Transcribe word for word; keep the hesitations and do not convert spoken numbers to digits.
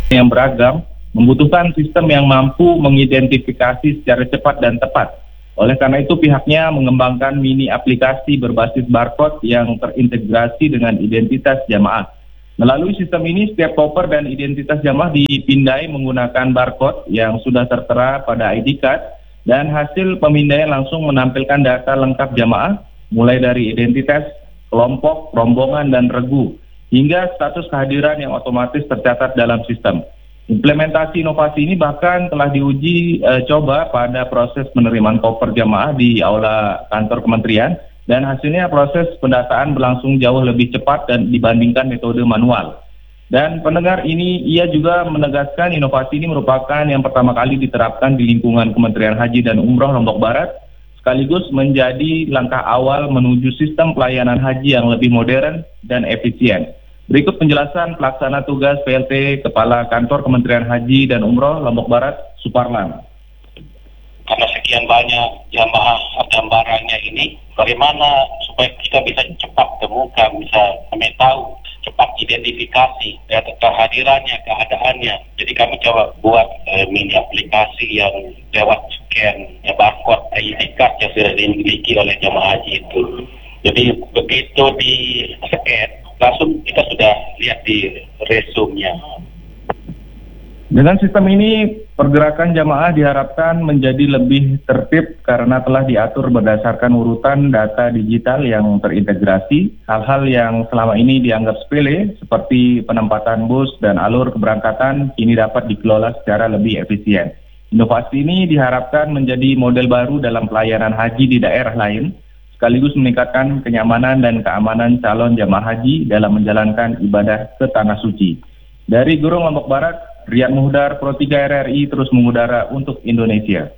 yang beragam, membutuhkan sistem yang mampu mengidentifikasi secara cepat dan tepat. Oleh karena itu pihaknya mengembangkan mini aplikasi berbasis barcode yang terintegrasi dengan identitas jamaah. Melalui sistem ini, setiap koper dan identitas jamaah dipindai menggunakan barcode yang sudah tertera pada I D card, dan hasil pemindaian langsung menampilkan data lengkap jamaah, mulai dari identitas, kelompok, rombongan, dan regu, hingga status kehadiran yang otomatis tercatat dalam sistem. Implementasi inovasi ini bahkan telah diuji e, coba pada proses penerimaan koper jamaah di aula kantor kementerian, dan hasilnya proses pendataan berlangsung jauh lebih cepat dan dibandingkan metode manual. Dan pendengar, ini ia juga menegaskan inovasi ini merupakan yang pertama kali diterapkan di lingkungan Kementerian Haji dan Umroh Lombok Barat, sekaligus menjadi langkah awal menuju sistem pelayanan haji yang lebih modern dan efisien. Berikut penjelasan pelaksana tugas P L T Kepala Kantor Kementerian Haji dan Umroh Lombok Barat, Suparlan. Karena sekian banyak jamaah dan barangnya ini, bagaimana supaya kita bisa cepat temukan, bisa kami tahu, cepat identifikasi data kehadirannya, keadaannya. Jadi kami coba buat eh, mini aplikasi yang lewat scan ya, barcode I D card yang sudah dimiliki oleh jamaah haji itu. Jadi begitu di scan, langsung kita sudah lihat di resume-nya. Dengan sistem ini, pergerakan jamaah diharapkan menjadi lebih tertib karena telah diatur berdasarkan urutan data digital yang terintegrasi. Hal-hal yang selama ini dianggap sepele, seperti penempatan bus dan alur keberangkatan, kini dapat dikelola secara lebih efisien. Inovasi ini diharapkan menjadi model baru dalam pelayanan haji di daerah lain, sekaligus meningkatkan kenyamanan dan keamanan calon jamaah haji dalam menjalankan ibadah ke Tanah Suci. Dari Gurun Lombok Barat, Rian Muhdar, Pro tiga R R I terus mengudara untuk Indonesia.